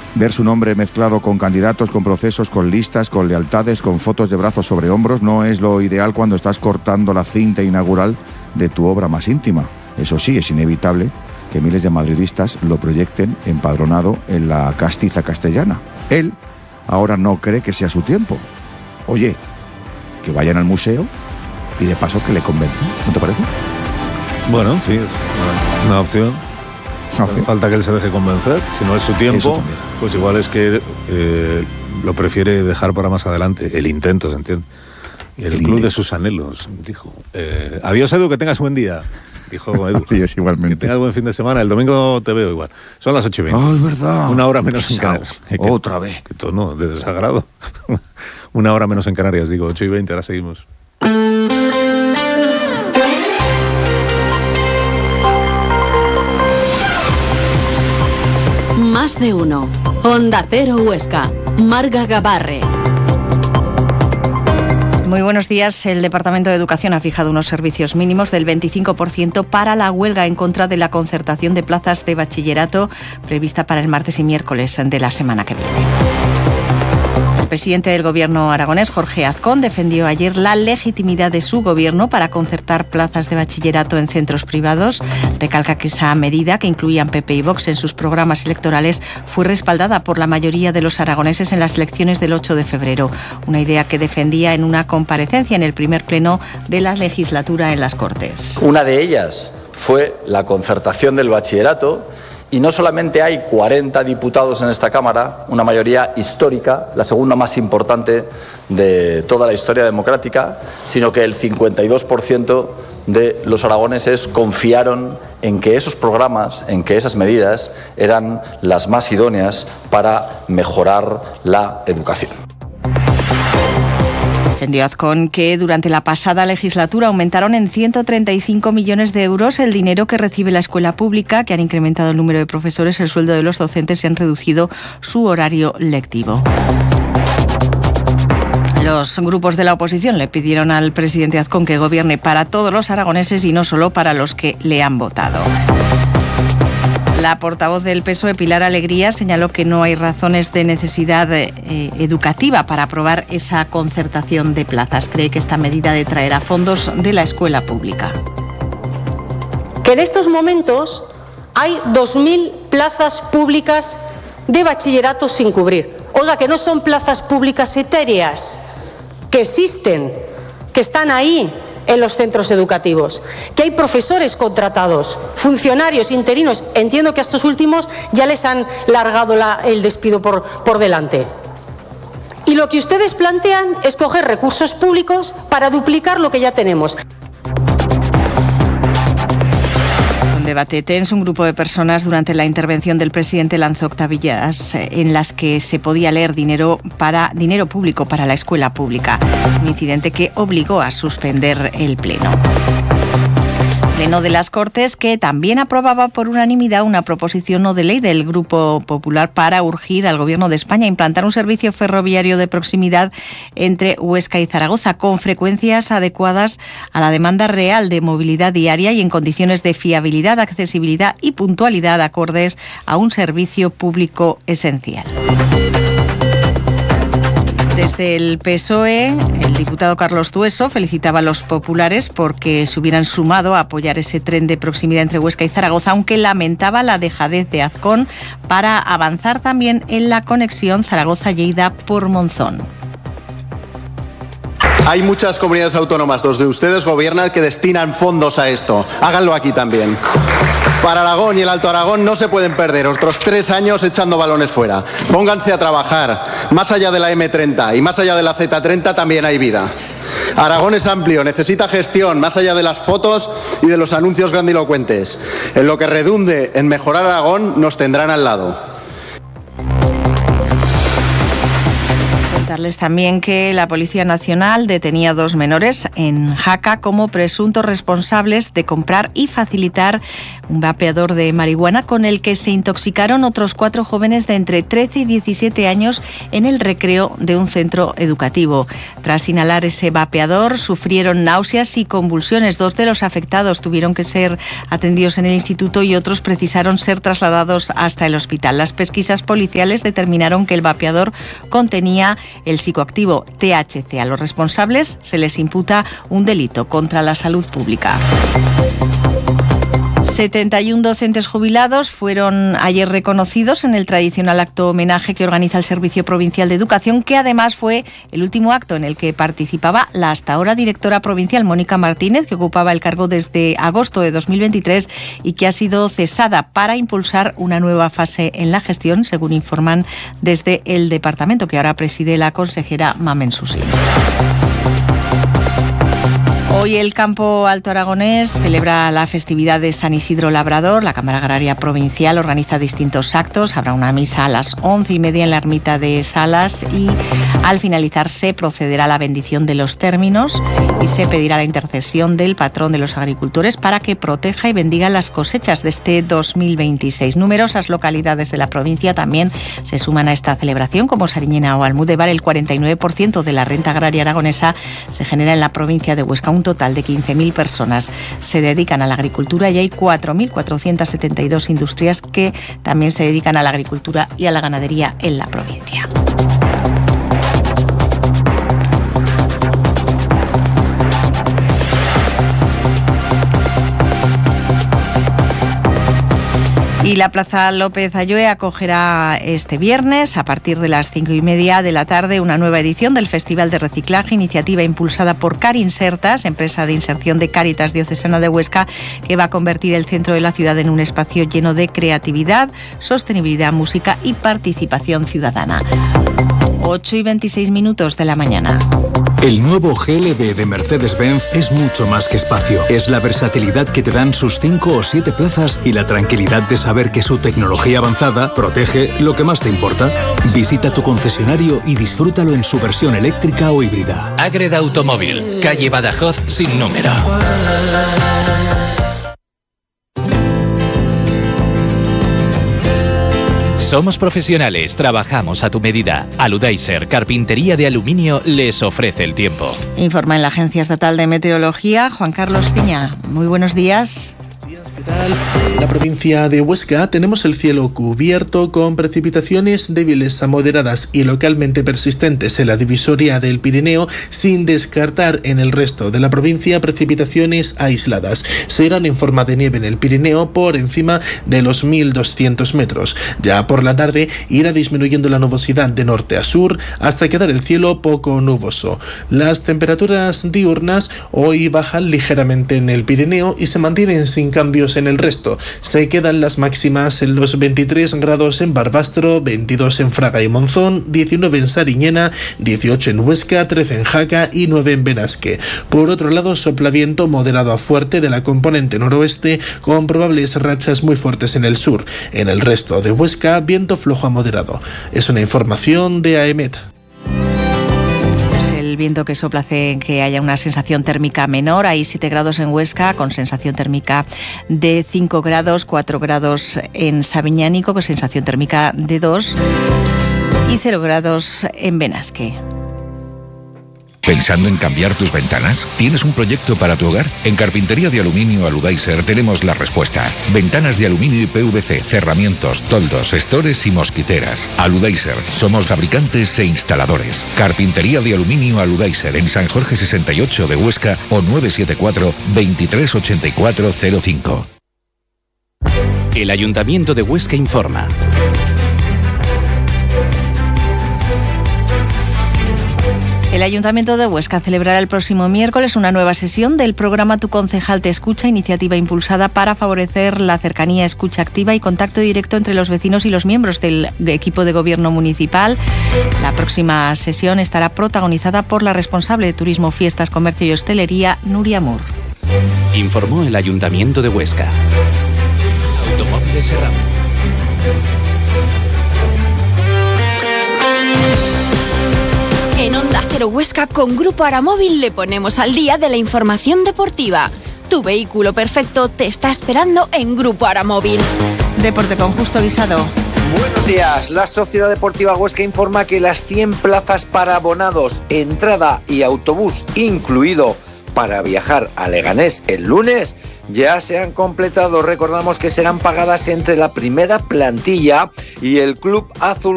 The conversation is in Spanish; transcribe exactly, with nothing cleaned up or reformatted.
ver su nombre mezclado con candidatos, con procesos, con listas, con lealtades, con fotos de brazos sobre hombros, no es lo ideal cuando estás cortando la cinta inaugural de tu obra más íntima. Eso sí, es inevitable que miles de madridistas lo proyecten empadronado en la castiza castellana. Él ahora no cree que sea su tiempo. Oye, que vayan al museo y de paso que le convenzan, ¿no te parece? Bueno, sí, es una, una opción. No hace falta que él se deje convencer. Si no es su tiempo, pues igual es que eh, lo prefiere dejar para más adelante. El intento, ¿se entiende? Y el, el club intento. de sus anhelos, dijo. Eh, adiós, Edu, que tengas buen día. Dijo Edu. Adiós, igualmente. Que tengas buen fin de semana. El domingo te veo igual. Son las ocho y veinte. Oh, es verdad. Una hora menos en Canarias. Otra vez. Que todo no, de desagrado. Una hora menos en Canarias, digo. ocho y veinte, ahora seguimos. Más de uno. Onda Cero Huesca. Marga Gabarre. Muy buenos días. El Departamento de Educación ha fijado unos servicios mínimos del veinticinco por ciento para la huelga en contra de la concertación de plazas de bachillerato prevista para el martes y miércoles de la semana que viene. El presidente del Gobierno aragonés, Jorge Azcón, defendió ayer la legitimidad de su gobierno para concertar plazas de bachillerato en centros privados. Recalca que esa medida, que incluían P P y Vox en sus programas electorales, fue respaldada por la mayoría de los aragoneses en las elecciones del ocho de febrero. Una idea que defendía en una comparecencia en el primer pleno de la legislatura en las Cortes. Una de ellas fue la concertación del bachillerato. Y no solamente hay cuarenta diputados en esta Cámara, una mayoría histórica, la segunda más importante de toda la historia democrática, sino que el cincuenta y dos por ciento de los aragoneses confiaron en que esos programas, en que esas medidas eran las más idóneas para mejorar la educación. Defendió Azcón que durante la pasada legislatura aumentaron en ciento treinta y cinco millones de euros el dinero que recibe la escuela pública, que han incrementado el número de profesores, el sueldo de los docentes y han reducido su horario lectivo. Los grupos de la oposición le pidieron al presidente Azcón que gobierne para todos los aragoneses y no solo para los que le han votado. La portavoz del P S O E, Pilar Alegría, señaló que no hay razones de necesidad eh, educativa para aprobar esa concertación de plazas. Cree que esta medida detraerá fondos de la escuela pública. Que en estos momentos hay dos mil plazas públicas de bachillerato sin cubrir. Oiga, que no son plazas públicas etéreas, que existen, que están ahí en los centros educativos, que hay profesores contratados, funcionarios interinos. Entiendo que a estos últimos ya les han largado la, el despido por, por delante. Y lo que ustedes plantean es coger recursos públicos para duplicar lo que ya tenemos. Debate tenso, un grupo de personas durante la intervención del presidente lanzó octavillas en las que se podía leer dinero para dinero público para la escuela pública, un incidente que obligó a suspender el pleno. Pleno de las Cortes, que también aprobaba por unanimidad una proposición no de ley del Grupo Popular para urgir al Gobierno de España a implantar un servicio ferroviario de proximidad entre Huesca y Zaragoza, con frecuencias adecuadas a la demanda real de movilidad diaria y en condiciones de fiabilidad, accesibilidad y puntualidad acordes a un servicio público esencial. Desde el P S O E, el diputado Carlos Dueso felicitaba a los populares porque se hubieran sumado a apoyar ese tren de proximidad entre Huesca y Zaragoza, aunque lamentaba la dejadez de Azcón para avanzar también en la conexión Zaragoza-Lleida por Monzón. Hay muchas comunidades autónomas, los de ustedes gobiernan, que destinan fondos a esto. Háganlo aquí también. Para Aragón y el Alto Aragón no se pueden perder otros tres años echando balones fuera. Pónganse a trabajar. Más allá de la eme treinta y más allá de la zeta treinta también hay vida. Aragón es amplio, necesita gestión, más allá de las fotos y de los anuncios grandilocuentes. En lo que redunde en mejorar Aragón, nos tendrán al lado. Contarles también que la Policía Nacional detenía a dos menores en Jaca como presuntos responsables de comprar y facilitar un vapeador de marihuana con el que se intoxicaron otros cuatro jóvenes de entre trece y diecisiete años en el recreo de un centro educativo. Tras inhalar ese vapeador, sufrieron náuseas y convulsiones. Dos de los afectados tuvieron que ser atendidos en el instituto y otros precisaron ser trasladados hasta el hospital. Las pesquisas policiales determinaron que el vapeador contenía el psicoactivo T H C. A los responsables se les imputa un delito contra la salud pública. setenta y uno docentes jubilados fueron ayer reconocidos en el tradicional acto homenaje que organiza el Servicio Provincial de Educación, que además fue el último acto en el que participaba la hasta ahora directora provincial Mónica Martínez, que ocupaba el cargo desde agosto de dos mil veintitrés y que ha sido cesada para impulsar una nueva fase en la gestión, según informan desde el departamento que ahora preside la consejera Mamen Susín. Hoy el campo alto aragonés celebra la festividad de San Isidro Labrador. La Cámara Agraria Provincial organiza distintos actos. Habrá una misa a las once y media en la ermita de Salas y al finalizar se procederá a la bendición de los términos y se pedirá la intercesión del patrón de los agricultores para que proteja y bendiga las cosechas de este dos mil veintiséis. Numerosas localidades de la provincia también se suman a esta celebración, como Sariñena o Almudévar. El cuarenta y nueve por ciento de la renta agraria aragonesa se genera en la provincia de Huesca. Un total de quince mil personas se dedican a la agricultura y hay cuatro mil cuatrocientas setenta y dos industrias que también se dedican a la agricultura y a la ganadería en la provincia. Y la Plaza López Ayue acogerá este viernes, a partir de las cinco y media de la tarde, una nueva edición del Festival de Reciclaje, iniciativa impulsada por Carinsertas, empresa de inserción de Cáritas Diocesana de Huesca, que va a convertir el centro de la ciudad en un espacio lleno de creatividad, sostenibilidad, música y participación ciudadana. ocho y veintiséis minutos de la mañana. El nuevo G L B de Mercedes-Benz es mucho más que espacio. Es la versatilidad que te dan sus cinco o siete plazas y la tranquilidad de saber que su tecnología avanzada protege lo que más te importa. Visita tu concesionario y disfrútalo en su versión eléctrica o híbrida. Ágreda Automóvil, calle Badajoz sin número. Somos profesionales, trabajamos a tu medida. Aludaiser, carpintería de aluminio, les ofrece el tiempo. Informa en la Agencia Estatal de Meteorología, Juan Carlos Piña. Muy buenos días. ¿Qué tal? En la provincia de Huesca tenemos el cielo cubierto con precipitaciones débiles a moderadas y localmente persistentes en la divisoria del Pirineo, sin descartar en el resto de la provincia precipitaciones aisladas. Serán en forma de nieve en el Pirineo por encima de los mil doscientos metros. Ya por la tarde irá disminuyendo la nubosidad de norte a sur hasta quedar el cielo poco nuboso. Las temperaturas diurnas hoy bajan ligeramente en el Pirineo y se mantienen sin cambios en el resto. Se quedan las máximas en los veintitrés grados en Barbastro, veintidós en Fraga y Monzón, diecinueve en Sariñena, dieciocho en Huesca, trece en Jaca y nueve en Benasque. Por otro lado, sopla viento moderado a fuerte de la componente noroeste con probables rachas muy fuertes en el sur. En el resto de Huesca, viento flojo a moderado. Es una información de AEMET. El viento que sopla hace que haya una sensación térmica menor. Hay siete grados en Huesca con sensación térmica de cinco grados, cuatro grados en Sabiñánico con sensación térmica de dos y cero grados en Benasque. ¿Pensando en cambiar tus ventanas? ¿Tienes un proyecto para tu hogar? En Carpintería de Aluminio Aludaiser tenemos la respuesta. Ventanas de aluminio y P V C, cerramientos, toldos, estores y mosquiteras. Aludaiser, somos fabricantes e instaladores. Carpintería de Aluminio Aludaiser en San Jorge sesenta y ocho de Huesca o nueve siete cuatro, veintitrés ochenta y cuatro cero cinco. El Ayuntamiento de Huesca informa. El Ayuntamiento de Huesca celebrará el próximo miércoles una nueva sesión del programa Tu Concejal Te Escucha, iniciativa impulsada para favorecer la cercanía, escucha activa y contacto directo entre los vecinos y los miembros del equipo de gobierno municipal. La próxima sesión estará protagonizada por la responsable de Turismo, Fiestas, Comercio y Hostelería, Nuria Mur. Informó el Ayuntamiento de Huesca. Automóviles Serrano. Cero Huesca, con Grupo Aramóvil le ponemos al día de la información deportiva. Tu vehículo perfecto te está esperando en Grupo Aramóvil. Deporte con Justo Guisado. Buenos días. La Sociedad Deportiva Huesca informa que las cien plazas para abonados, entrada y autobús incluido para viajar a Leganés el lunes ya se han completado. Recordamos que serán pagadas entre la primera plantilla y el Club Azul